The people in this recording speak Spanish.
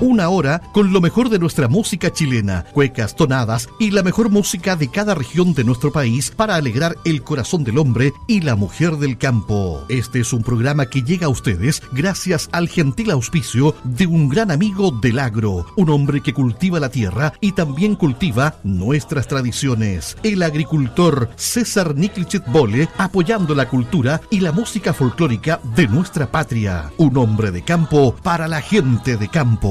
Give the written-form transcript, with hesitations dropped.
Una hora con lo mejor de nuestra música chilena, cuecas, tonadas y la mejor música de cada región de nuestro país para alegrar el corazón del hombre y la mujer del campo. Este es un programa que llega a ustedes gracias al gentil auspicio de un gran amigo del agro, un hombre que cultiva la tierra y también cultiva nuestras tradiciones. El agricultor César Niklichet Bole, apoyando la cultura y la música folclórica de nuestra patria. Un hombre de campo para la gente de campo.